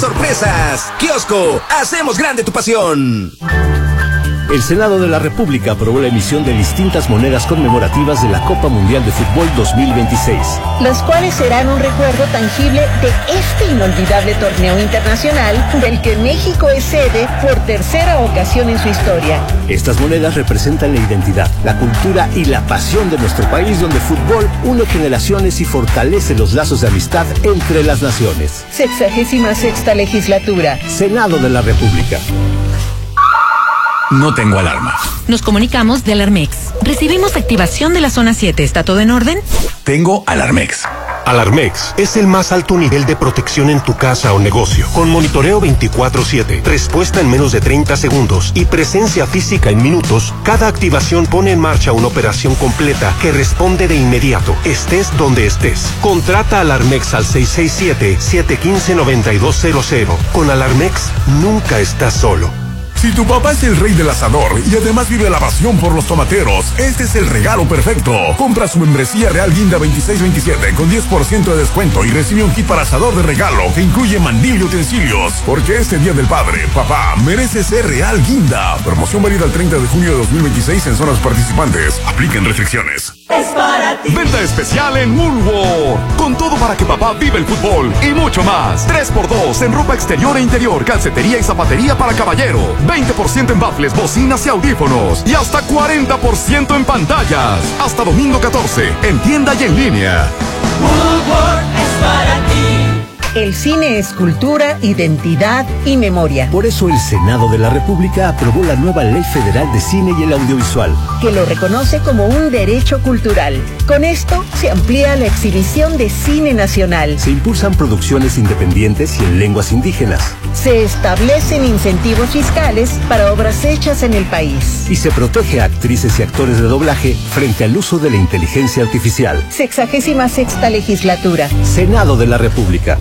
Sorpresas. Kiosco, hacemos grande tu pasión. El Senado de la República aprobó la emisión de distintas monedas conmemorativas de la Copa Mundial de Fútbol 2026. Las cuales serán un recuerdo tangible de este inolvidable torneo internacional del que México es sede por tercera ocasión en su historia. Estas monedas representan la identidad, la cultura y la pasión de nuestro país, donde el fútbol une generaciones y fortalece los lazos de amistad entre las naciones. 66ª legislatura. Senado de la República. No tengo alarma. Nos comunicamos de Alarmex. Recibimos activación de la zona 7. ¿Está todo en orden? Tengo Alarmex. Alarmex es el más alto nivel de protección en tu casa o negocio, con monitoreo 24/7, respuesta en menos de 30 segundos y presencia física en minutos. Cada activación pone en marcha una operación completa que responde de inmediato, estés donde estés. Contrata Alarmex al 667-715-9200. Con Alarmex nunca estás solo. Si tu papá es el rey del asador y además vive la pasión por los tomateros, este es el regalo perfecto. Compra su membresía Real Guinda 2627 con 10% de descuento y recibe un kit para asador de regalo que incluye mandil y utensilios. Porque este Día del Padre, papá merece ser Real Guinda. Promoción válida el 30 de junio de 2026 en zonas participantes. Apliquen restricciones. Es para ti. Venta especial en Woolworth. Con todo para que papá viva el fútbol y mucho más. 3x2 en ropa exterior e interior, calcetería y zapatería para caballero. 20% en baffles, bocinas y audífonos. Y hasta 40% en pantallas. Hasta domingo 14, en tienda y en línea. Woolworth es para ti. El cine es cultura, identidad y memoria. Por eso el Senado de la República aprobó la nueva Ley Federal de Cine y el Audiovisual, que lo reconoce como un derecho cultural. Con esto se amplía la exhibición de cine nacional. Se impulsan producciones independientes y en lenguas indígenas. Se establecen incentivos fiscales para obras hechas en el país. Y se protege a actrices y actores de doblaje frente al uso de la inteligencia artificial. 66ª legislatura. Senado de la República.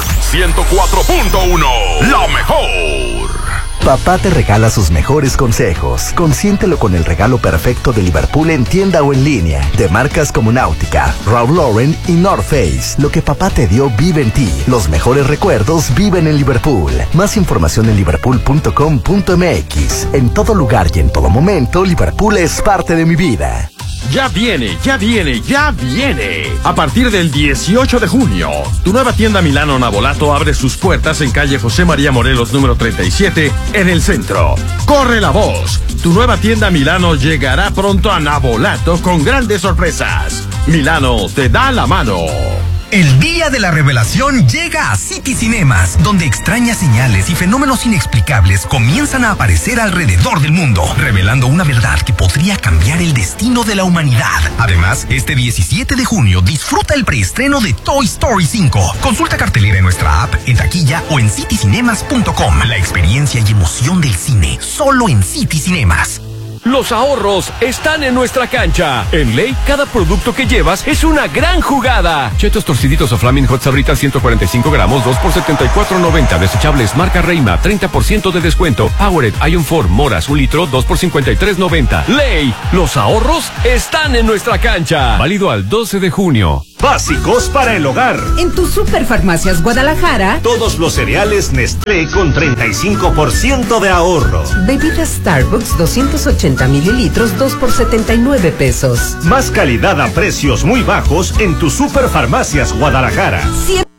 104.1, la mejor. Papá te regala sus mejores consejos. Consiéntelo con el regalo perfecto de Liverpool en tienda o en línea. De marcas como Náutica, Ralph Lauren y North Face. Lo que papá te dio vive en ti. Los mejores recuerdos viven en Liverpool. Más información en liverpool.com.mx. En todo lugar y en todo momento, Liverpool es parte de mi vida. Ya viene. A partir del 18 de junio, tu nueva tienda Milano Navolato abre sus puertas en calle José María Morelos, número 37, en el centro. Corre la voz. Tu nueva tienda Milano llegará pronto a Navolato con grandes sorpresas. Milano te da la mano. El día de la revelación llega a City Cinemas, donde extrañas señales y fenómenos inexplicables comienzan a aparecer alrededor del mundo, revelando una verdad que podría cambiar el destino de la humanidad. Además, este 17 de junio disfruta el preestreno de Toy Story 5. Consulta cartelera en nuestra app, en taquilla o en citycinemas.com. La experiencia y emoción del cine, solo en City Cinemas. Los ahorros están en nuestra cancha. En Ley, cada producto que llevas es una gran jugada. Chetos torciditos o Flaming Hot Sabritas 145 gramos, 2 por $74.90. Desechables marca Reima, 30% de descuento. Powerade Ion 4 Moras, 1 litro, 2 por $53.90. Ley, los ahorros están en nuestra cancha. Válido al 12 de junio. Básicos para el hogar. En tus Superfarmacias Guadalajara, todos los cereales Nestlé con 35% de ahorro. Bebidas Starbucks 280 mililitros, 2 por $79. Más calidad a precios muy bajos en tus Superfarmacias Guadalajara. Siempre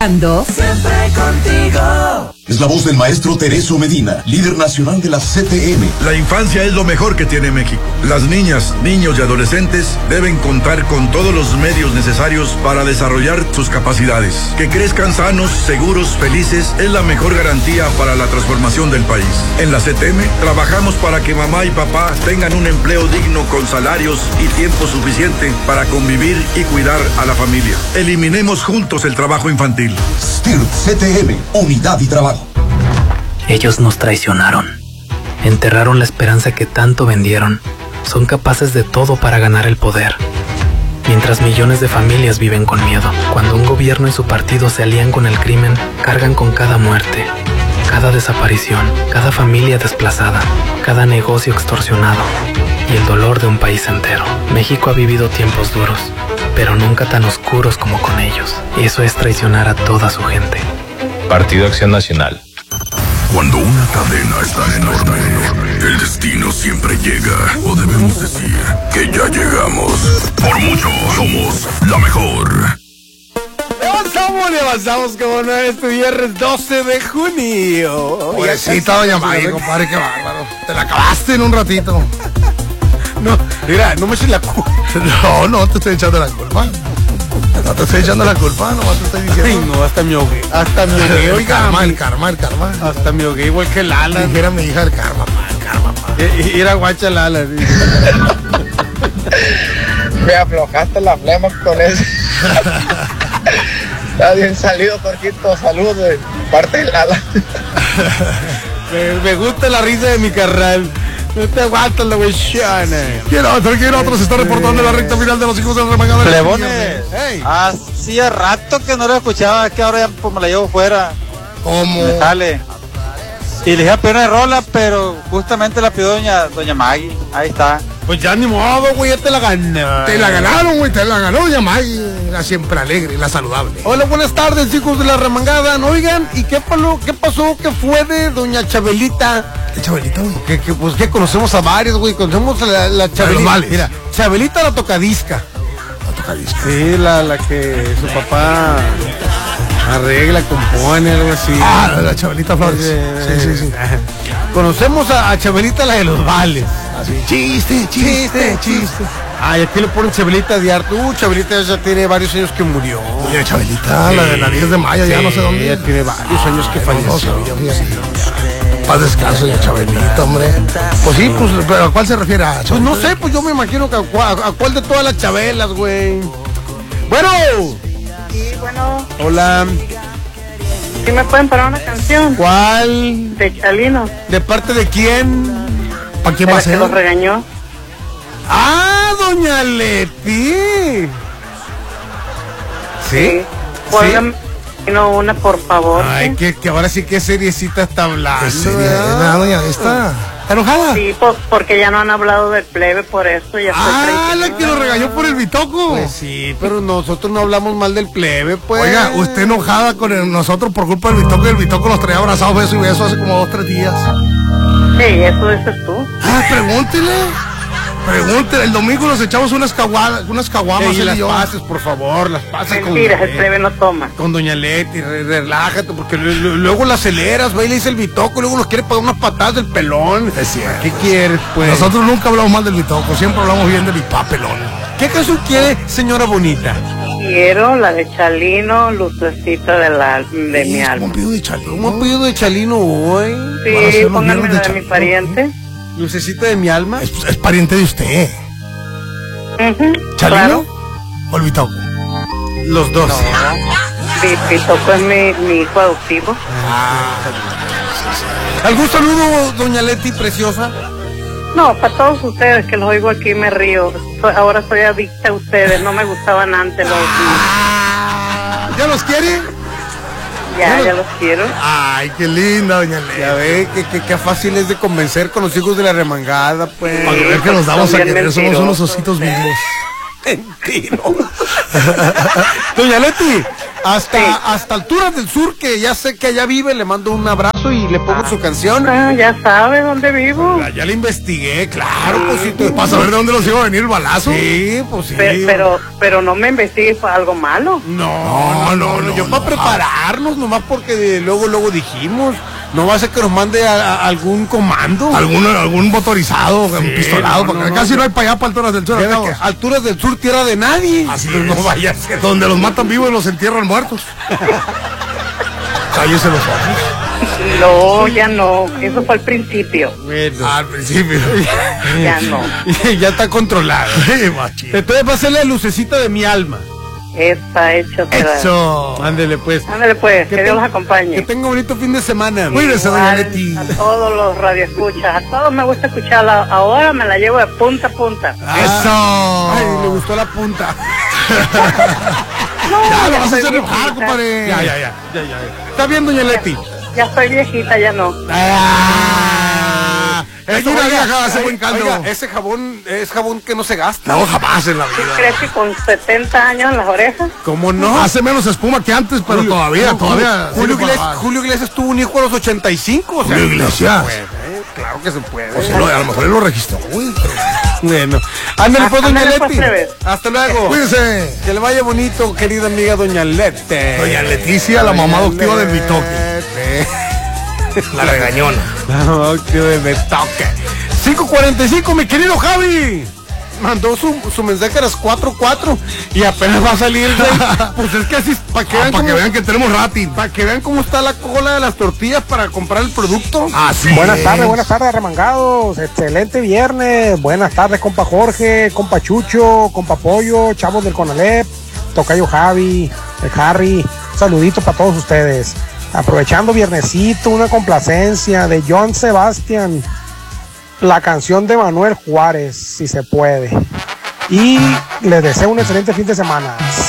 contigo. Es la voz del maestro Tereso Medina, líder nacional de la CTM. La infancia es lo mejor que tiene México. Las niñas, niños y adolescentes deben contar con todos los medios necesarios para desarrollar sus capacidades. Que crezcan sanos, seguros, felices es la mejor garantía para la transformación del país. En la CTM trabajamos para que mamá y papá tengan un empleo digno con salarios y tiempo suficiente para convivir y cuidar a la familia. Eliminemos juntos el trabajo infantil. STIRT CTM, unidad y trabajo. Ellos nos traicionaron. Enterraron la esperanza que tanto vendieron. Son capaces de todo para ganar el poder. Mientras millones de familias viven con miedo. Cuando un gobierno y su partido se alían con el crimen, cargan con cada muerte, cada desaparición, cada familia desplazada, cada negocio extorsionado y el dolor de un país entero. México ha vivido tiempos duros, pero nunca tan oscuros como con ellos. Y eso es traicionar a toda su gente. Partido Acción Nacional. Cuando una cadena es tan enorme, el destino siempre llega. O debemos decir que ya llegamos. Por mucho, somos la mejor. Levantamos como no este viernes 12 de junio. Pues sí, doña Maggie, compadre, qué bárbaro. Te la acabaste en un ratito. No, mira, no me eches la culpa. No te estoy echando la culpa. No te estoy echando la culpa, nomás te estoy diciendo. Ay, no, hasta me ahogué. Oiga, el karma. Hasta me ahogué igual que Lala. Dijera mi hija el karma, pa. Era guacha Lala. Me aflojaste la flema con eso. Está bien salido, Jorgito. Saludos de parte de Lala. Me gusta la risa de mi carnal. No te aguantas la huechana. ¿Quién otro se está reportando en la recta final de los hijos de la remangada? Plebones, hacía rato que no lo escuchaba, que ahora ya pues, me la llevo fuera. ¿Cómo? Me sale. Y le dije a pena de rola, pero justamente la pidió doña Maggie. Ahí está. Pues ya ni modo, güey, ya te la ganaron. Te la ganaron, güey, te la ganó doña Maggie. La siempre alegre, la saludable. Hola, buenas tardes, hijos de la remangada. Oigan, ¿y qué pasó? ¿Qué fue de doña Chabelita? ¿Qué Chabelita, güey? Pues que conocemos a varios, güey. Conocemos a la Chabelita. Vale. Mira, Chabelita la tocadisca. La tocadisca. Sí, la que su papá arregla, compone, algo así. La Chabelita Flores. Sí. Conocemos a Chabelita, la de los vales. Así. Chiste. Ay, aquí le ponen Chabelita de harto. Chabelita ya tiene varios años que murió. Oye, Chabelita, la de la 10 de mayo, ya no sé dónde. Ya tiene varios años que falleció. Paz descanso, ya Chabelita, hombre. Pues sí, pues, pero ¿a cuál se refiere? Pues no sé, pues yo me imagino que a cuál de todas las Chabelas, güey. Bueno. Sí, bueno. Hola. ¿Sí me pueden parar una canción? ¿Cuál? De Chalino. ¿De parte de quién? ¿Para quién va a ser? Que los regañó. ¡Ah, doña Leti! ¿Sí? Póngame una, por favor. Ay, que ahora sí que seriecita está hablando. Doña, ¿está enojada? Sí, porque ya no han hablado del plebe, por eso ya estoy la que lo regañó por el bitoco. Pues sí, pero nosotros no hablamos mal del plebe, pues. Oiga, usted enojada con nosotros por culpa del bitoco, y el bitoco nos traía abrazados beso y beso hace como 2-3 días. Sí, eso dices tú. Pregúntele, el domingo nos echamos unas caguamas. Y las pases, por favor, las pases. Mentiras, el plebe no toma. Con doña Leti, relájate, porque luego la aceleras, va y le dice el bitoco, y luego nos quiere pagar unas patadas del pelón. Es cierto. ¿Qué quieres, pues? Nosotros nunca hablamos mal del bitoco, siempre hablamos bien de mi papá pelón. ¿Qué canción quiere, señora bonita? Quiero la de Chalino, Lucecita de mi alma. ¿Cómo pido de Chalino? ¿Cómo pido de Chalino hoy? Sí, pónganme de mi pariente. Lucecita de mi alma. Es pariente de usted. ¿Chalino? Claro. ¿O el bitoco? Los dos. No, bitoco es mi hijo adoptivo. ¿Algún saludo, doña Leti, preciosa? No, para todos ustedes que los oigo aquí me río. Ahora soy adicta a ustedes, no me gustaban antes los... ¿Ya los quiere? Ya los quiero. Ay, qué linda, doña Leti. Ya ve que fácil es de convencer con los hijos de la remangada, pues. Para ver que nos damos a querer, somos unos ositos vivos. Mentiro. Doña Leti, hasta alturas del sur, que ya sé que allá vive, le mando un abrazo y le pongo su canción. Ya sabe dónde vivo. Ya la investigué, claro, pues si ¿Para saber de dónde nos iba a venir el balazo? Sí, pues sí. Pero no me investigues para algo malo. No, yo para prepararnos, nomás porque luego dijimos. No va a ser que nos mande a algún comando. Algún motorizado, pistolado, porque casi no hay para allá, para alturas del sur. Alturas del sur, tierra de nadie. Así no vaya a ser. Donde los matan vivos y los entierran muertos. Cállese los ojos. No, ya no. Eso fue al principio. Bueno. Al principio. Ya no. Ya está controlado. Entonces va a ser la lucecita de mi alma. Está hecho. Eso. Ándele pues. Que Dios los acompañe. Que tenga un bonito fin de semana. Cuídense, doña Leti. A todos los radioescuchas, a todos me gusta escucharla. Ahora me la llevo de punta a punta. Eso. Ay, le gustó la punta. Ya lo vas a hacer enojar, compadre. Ya. Está bien, doña Leti. Ya estoy viejita, ya no. una vieja hace buen caldo. Oiga, ese jabón es jabón que no se gasta. No, jamás en la vida. ¿Crees que con 70 años en las orejas? ¿Cómo no? Hace menos espuma que antes, pero todavía. Julio Iglesias tuvo un hijo a los 85. O sea, Julio Iglesias. Claro que se puede. O sea, a lo mejor él lo registró, güey. Bueno, ándale pues, doña Ándale, Leti. pues, Hasta luego. Cuídense. Que le vaya bonito, querida amiga doña Leti. Doña Leticia, la mamá adoptiva del Bitoque. La regañona. La mamá adoptiva del Bitoque. 5:45, mi querido Javi. Mandó su mensaje a las 4:04 y apenas va a salir, güey. Pues es que así, para que vean que tenemos rating. Para que vean cómo está la cola de las tortillas para comprar el producto. Así buenas tardes, remangados. Excelente viernes. Buenas tardes, compa Jorge, compa Chucho, compa Pollo, chavos del Conalep, tocayo Javi, el Harry. Un saludito para todos ustedes. Aprovechando viernesito, una complacencia de John Sebastián. La canción de Manuel Juárez, si se puede. Y les deseo un excelente fin de semana.